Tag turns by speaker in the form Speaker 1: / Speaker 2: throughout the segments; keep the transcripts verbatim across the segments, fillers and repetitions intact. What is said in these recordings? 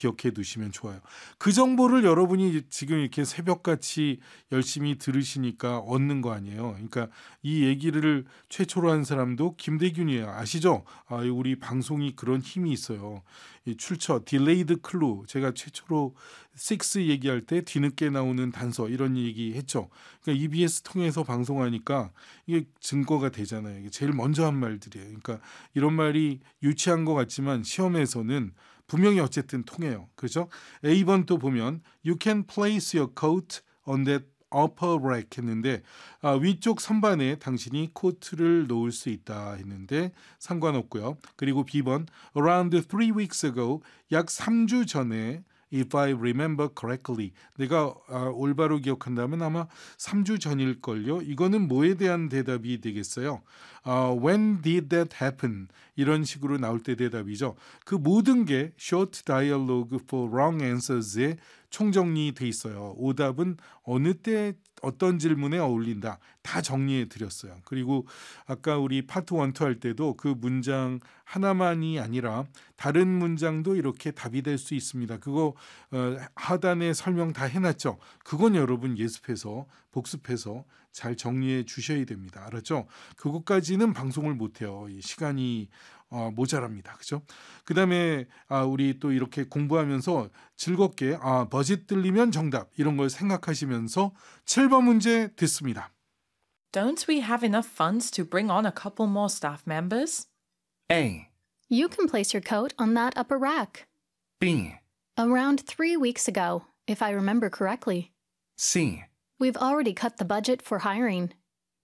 Speaker 1: 기억해 두시면 좋아요. 그 정보를 여러분이 지금 이렇게 새벽같이 열심히 들으시니까 얻는 거 아니에요. 그러니까 이 얘기를 최초로 한 사람도 김대균이에요. 아시죠? 아, 우리 방송이 그런 힘이 있어요. 이 출처, 딜레이드 클루. 제가 최초로 식스 얘기할 때 뒤늦게 나오는 단서 이런 얘기 했죠. 그러니까 이비에스 통해서 방송하니까 이게 증거가 되잖아요. 이게 제일 먼저 한 말들이에요. 그러니까 이런 말이 유치한 것 같지만 시험에서는 분명히 어쨌든 통해요. 그렇죠? A번 또 보면 You can place your coat on that upper rack 했는데 아, 위쪽 선반에 당신이 코트를 놓을 수 있다 했는데 상관없고요. 그리고 B번 Around three weeks ago 약 삼 주 전에 If I remember correctly 내가 아, 올바로 기억한다면 아마 삼 주 전일걸요. 이거는 뭐에 대한 대답이 되겠어요? 아, When did that happen? 이런 식으로 나올 때 대답이죠. 그 모든 게 Short Dialogue for Wrong Answers에 총정리돼 있어요. 오답은 어느 때 어떤 질문에 어울린다. 다 정리해 드렸어요. 그리고 아까 우리 파트 일, 이 할 때도 그 문장 하나만이 아니라 다른 문장도 이렇게 답이 될 수 있습니다. 그거 어, 하단에 설명 다 해놨죠. 그건 여러분 예습해서 복습해서 잘 정리해 주셔야 됩니다. 알았죠? 그것까지는 방송을 못해요. 이 시간이 어, 모자랍니다. 그죠? 그 다음에 아, 우리 또 이렇게 공부하면서 즐겁게 아, 버짓 들리면 정답 이런 걸 생각하시면서 칠 번 문제 듣습니다.
Speaker 2: Don't we have enough funds to bring on a couple more staff members?
Speaker 3: A.
Speaker 4: You can place your coat on that upper rack.
Speaker 3: B.
Speaker 4: Around three weeks ago, if I remember correctly.
Speaker 3: C.
Speaker 4: We've already cut the budget for hiring.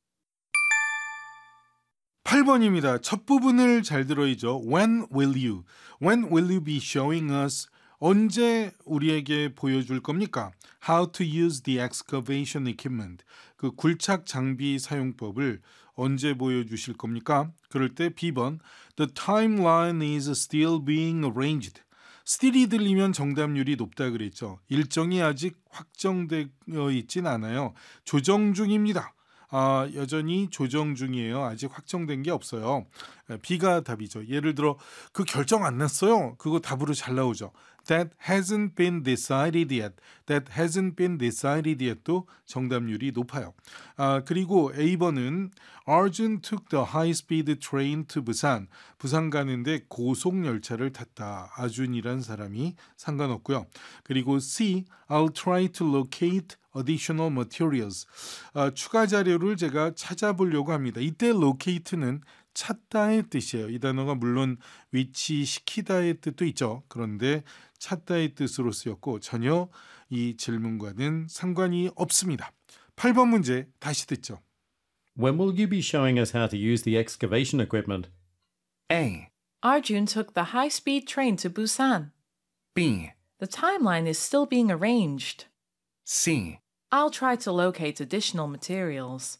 Speaker 1: 팔 번입니다. 첫 부분을 잘 들어야죠. When will you? When will you be showing us? 언제 우리에게 보여줄 겁니까? How to use the excavation equipment. 그 굴착 장비 사용법을 언제 보여주실 겁니까? 그럴 때 B번 The timeline is still being arranged. still이 들리면 정답률이 높다 그랬죠. 일정이 아직 확정되어 있진 않아요. 조정 중입니다. 아, 여전히 조정 중이에요. 아직 확정된 게 없어요. B가 답이죠. 예를 들어 그 결정 안 났어요. 그거 답으로 잘 나오죠. That hasn't been decided yet. That hasn't been decided yet도 정답률이 높아요. 아, 그리고 A번은 Arjun took the high-speed train to Busan. 부산 가는데 고속 열차를 탔다. 아준이란 사람이 상관없고요. 그리고 C. I'll try to locate additional materials. 아, 추가 자료를 제가 찾아보려고 합니다. 이때 locate는 찾다의 뜻이에요. 이 단어가 물론 위치시키다의 뜻도 있죠. 그런데 찾다의 뜻으로 쓰였고 전혀 이 질문과는 상관이 없습니다. 팔 번 문제 다시 듣죠.
Speaker 5: When will you be showing us how to use the excavation equipment?
Speaker 3: A.
Speaker 2: Arjun took the high-speed train to Busan.
Speaker 3: B.
Speaker 2: The timeline is still being arranged.
Speaker 3: C.
Speaker 2: I'll try to locate additional materials.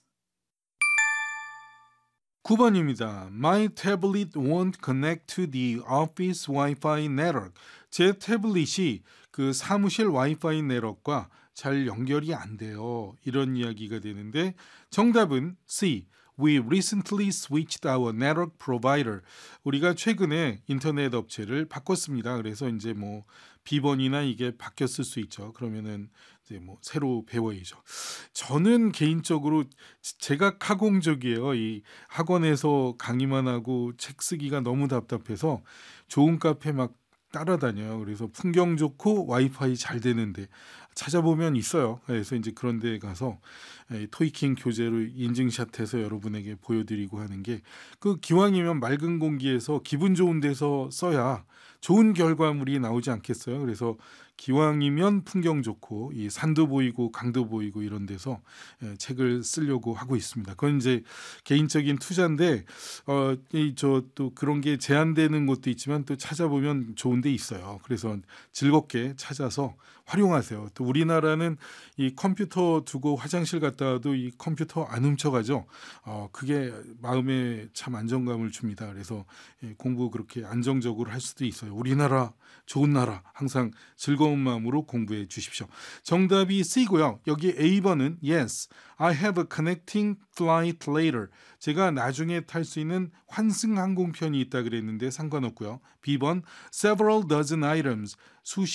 Speaker 1: 구 번입니다. My tablet won't connect to the office Wi-Fi network. 제 태블릿이 그 사무실 와이파이 네트워크와 잘 연결이 안 돼요. 이런 이야기가 되는데 정답은 C. We recently switched our network provider. 우리가 최근에 인터넷 업체를 바꿨습니다. 그래서 이제 뭐 B번이나 이게 바뀌었을 수 있죠. 그러면은 이제 뭐 새로 배워야죠. 저는 개인적으로 제가 카공족이에요. 이 학원에서 강의만 하고 책 쓰기가 너무 답답해서 좋은 카페 막 따라다녀요. 그래서 풍경 좋고 와이파이 잘 되는데 찾아보면 있어요. 그래서 이제 그런 데 가서 토이킹 교재로 인증샷해서 여러분에게 보여드리고 하는 게 그 기왕이면 맑은 공기에서 기분 좋은 데서 써야 좋은 결과물이 나오지 않겠어요. 그래서 기왕이면 풍경 좋고 이 산도 보이고 강도 보이고 이런 데서 책을 쓰려고 하고 있습니다. 그건 이제 개인적인 투자인데 어, 저 또 그런 게 제한되는 것도 있지만 또 찾아보면 좋은 데 있어요. 그래서 즐겁게 찾아서 활용하세요. 또 우리나라는 이 컴퓨터 두고 화장실 갔다 와도 이 컴퓨터 안 훔쳐가죠. 어, 그게 마음에 참 안정감을 줍니다. 그래서 공부 그렇게 안정적으로 할 수도 있어요. 우리나라 좋은 나라 항상 즐거운 마음으로 공부해 주십시오. 정답이 C고요. 여기 A번은 Yes, I have a connecting flight later. 제가 나중에 탈 수 있는 환승 항공편이 있다 그랬는데 상관없고요. B번 Several dozen items. 수십